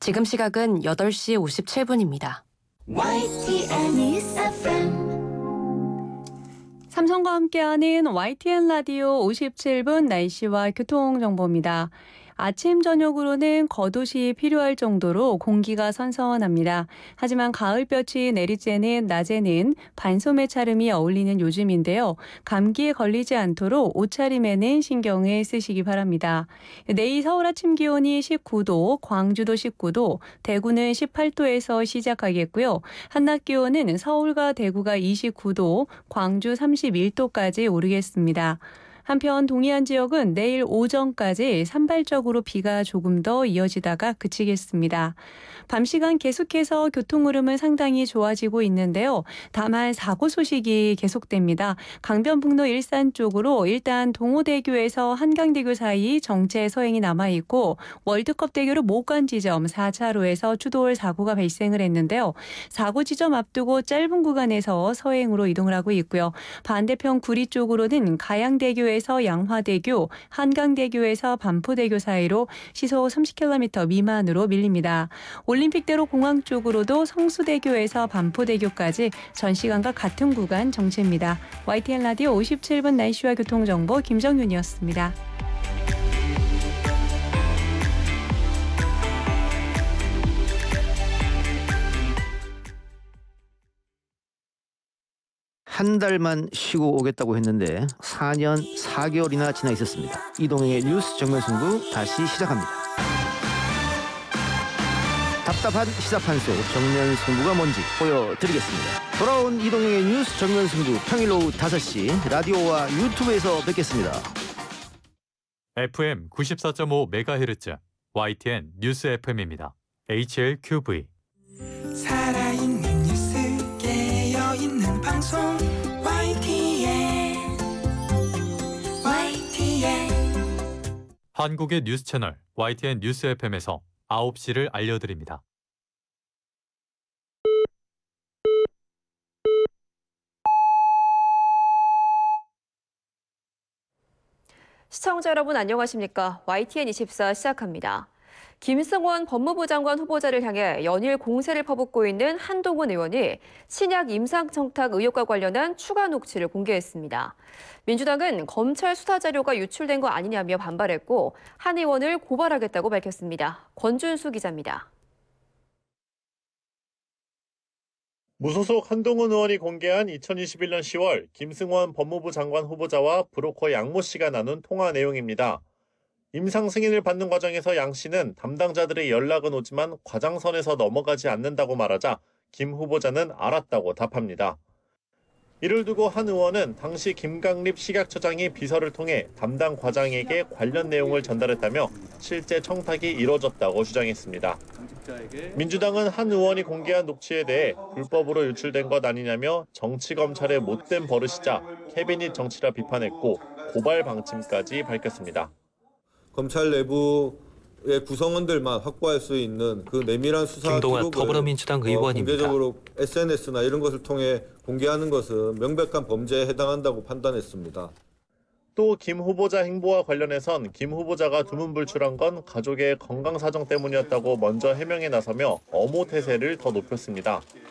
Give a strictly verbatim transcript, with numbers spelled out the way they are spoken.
지금 시각은 여덟 시 오십칠 분입니다. 와이티엔 News 에프엠 삼성과 함께하는 와이티엔 라디오 오십칠 분 날씨와 교통정보입니다. 아침 저녁으로는 겉옷이 필요할 정도로 공기가 선선합니다. 하지만 가을볕이 내리쬐는 낮에는 반소매 차림이 어울리는 요즘인데요. 감기에 걸리지 않도록 옷차림에는 신경을 쓰시기 바랍니다. 내일 서울 아침 기온이 십구 도, 광주도 십구 도, 대구는 십팔 도에서 시작하겠고요. 한낮 기온은 서울과 대구가 이십구 도, 광주 삼십일 도까지 오르겠습니다. 한편 동해안 지역은 내일 오전까지 산발적으로 비가 조금 더 이어지다가 그치겠습니다. 밤 시간 계속해서 교통 흐름은 상당히 좋아지고 있는데요. 다만 사고 소식이 계속됩니다. 강변북로 일산 쪽으로 일단 동호대교에서 한강대교 사이 정체 서행이 남아있고 월드컵대교로 목관 지점 사 차로에서 추돌 사고가 발생을 했는데요. 사고 지점 앞두고 짧은 구간에서 서행으로 이동을 하고 있고요. 반대편 구리 쪽으로는 가양대교에서 양화대교, 한강대교에서 반포대교 사이로 시속 삼십 킬로미터 미만으로 밀립니다. 올림픽대로 공항 쪽으로도 성수대교에서 반포대교까지 전 시간과 같은 구간 정체입니다. 와이티엔 라디오 오십칠 분 날씨와 교통정보 김정윤이었습니다. 한 달만 쉬고 오겠다고 했는데 사 년 사 개월이나 지나 있었습니다. 이동행의 뉴스 정면 승부 다시 시작합니다. 답답한 시사판 속 정면 승부가 뭔지 보여드리겠습니다. 돌아온 이동행의 뉴스 정면 승부 평일 오후 다섯 시 라디오와 유튜브에서 뵙겠습니다. 에프엠 구십사 점 오 메가헤르츠 와이티엔 뉴스 에프엠입니다. 에이치엘큐브이 살아있는 뉴스 깨어있는 방송 와이티엔 와이티엔 한국의 뉴스 채널 와이티엔 뉴스 에프엠에서 아홉 시를 알려드립니다. 시청자 여러분 안녕하십니까? 와이티엔 이십사 시작합니다. 김승원 법무부 장관 후보자를 향해 연일 공세를 퍼붓고 있는 한동훈 의원이 신약 임상청탁 의혹과 관련한 추가 녹취를 공개했습니다. 민주당은 검찰 수사 자료가 유출된 거 아니냐며 반발했고 한 의원을 고발하겠다고 밝혔습니다. 권준수 기자입니다. 무소속 한동훈 의원이 공개한 이천이십일 년 시월 김승원 법무부 장관 후보자와 브로커 양모 씨가 나눈 통화 내용입니다. 임상 승인을 받는 과정에서 양 씨는 담당자들의 연락은 오지만 과장선에서 넘어가지 않는다고 말하자 김 후보자는 알았다고 답합니다. 이를 두고 한 의원은 당시 김강립 식약처장이 비서를 통해 담당 과장에게 관련 내용을 전달했다며 실제 청탁이 이뤄졌다고 주장했습니다. 민주당은 한 의원이 공개한 녹취에 대해 불법으로 유출된 것 아니냐며 정치검찰의 못된 버릇이자 캐비닛 정치라 비판했고 고발 방침까지 밝혔습니다. 검찰 내부의 구성원들만 확보할 수 있는 그 내밀한 수사 김동완 기록을 더불어민주당 의원입니다. 공개적으로 에스엔에스나 이런 것을 통해 공개하는 것은 명백한 범죄에 해당한다고 판단했습니다. 또 김 후보자 행보와 관련해선 김 후보자가 두문불출한 건 가족의 건강 사정 때문이었다고 먼저 해명에 나서며 엄호 태세를 더 높였습니다.